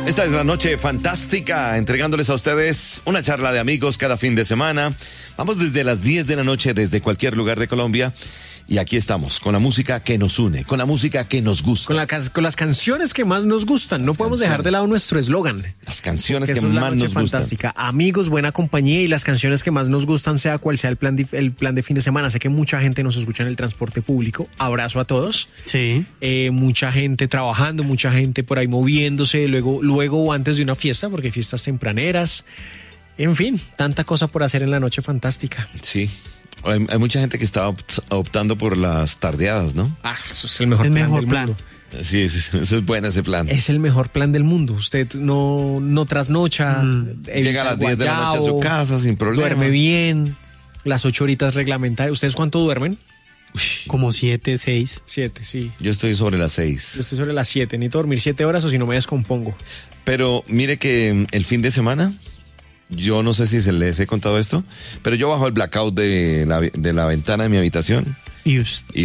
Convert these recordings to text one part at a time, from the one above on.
Esta es la noche fantástica, entregándoles a ustedes una charla de amigos cada fin de semana. Vamos desde las 10 de la noche, desde cualquier lugar de Colombia. Y aquí estamos, con la música que nos une, con la música que nos gusta. Con las canciones que más nos gustan. No podemos dejar de lado nuestro eslogan. Las canciones que Eso es la más noche nos gustan. fantástica. Amigos, buena compañía y las canciones que más nos gustan, sea cual sea el plan de fin de semana. Sé que mucha gente nos escucha en el transporte público. Abrazo a todos. Sí. Mucha gente trabajando, mucha gente por ahí moviéndose, luego o antes de una fiesta, porque hay fiestas tempraneras. En fin, tanta cosa por hacer en la noche fantástica. Sí. Hay mucha gente que está optando por las tardeadas, ¿no? Ah, eso es el mejor plan del mundo. Sí, eso es bueno ese plan. Es el mejor plan del mundo. Usted no trasnocha. Llega a las 10 de la noche a su casa sin problema. Duerme bien. Las 8 horitas reglamentarias. ¿Ustedes cuánto duermen? Como 7, 6. 7, sí. Yo estoy sobre las 6. Yo estoy sobre las 7. Necesito dormir 7 horas o si no me descompongo. Pero mire que el fin de semana, yo no sé si se les he contado esto, pero yo bajo el blackout de la ventana de mi habitación y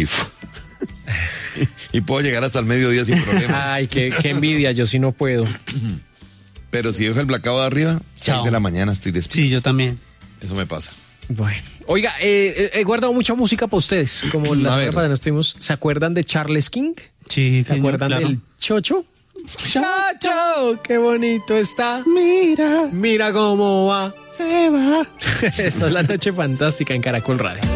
puedo llegar hasta el mediodía sin problema. Ay, qué envidia, yo sí no puedo. Pero si dejo el blackout de arriba, 6 de la mañana estoy despierto. Sí, yo también. Eso me pasa. Bueno, oiga, he guardado mucha música para ustedes. Como la semana pasada no estuvimos. ¿Se acuerdan de Charles King? Sí, ¿Se acuerdan del Chocho? Chacho, qué bonito está. Mira cómo va. Se va. Esta es la noche fantástica en Caracol Radio.